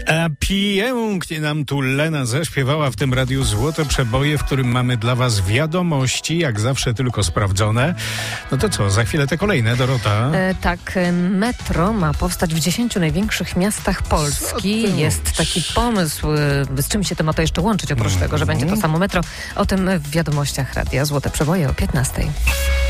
A pięknie nam tu Lena zaśpiewała w tym radiu Złote Przeboje, w którym mamy dla was wiadomości, jak zawsze tylko sprawdzone. No to co, za chwilę te kolejne, Dorota? Tak, metro ma powstać w 10 największych miastach Polski. Jest taki pomysł, z czym się to ma to jeszcze łączyć, oprócz tego, że będzie to samo metro. O tym w wiadomościach radia Złote Przeboje o 15:00.